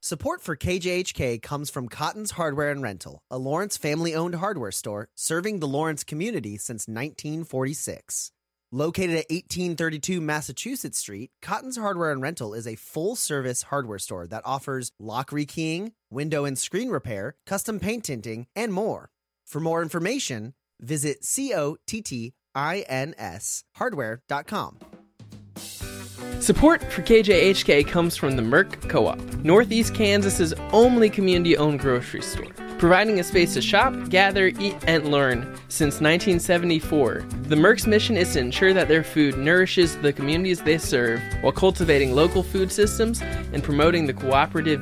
Support for KJHK comes from Cotton's Hardware and Rental, a Lawrence family-owned hardware store serving the Lawrence community since 1946. Located at 1832 Massachusetts Street, Cotton's Hardware and Rental is a full-service hardware store that offers lock rekeying, window and screen repair, custom paint tinting, and more. For more information, visit COTTINS hardware.com. Support for KJHK comes from the Merck Co-op, Northeast Kansas's only community-owned grocery store. Providing a space to shop, gather, eat, and learn since 1974, the Merck's mission is to ensure that their food nourishes the communities they serve while cultivating local food systems and promoting the cooperative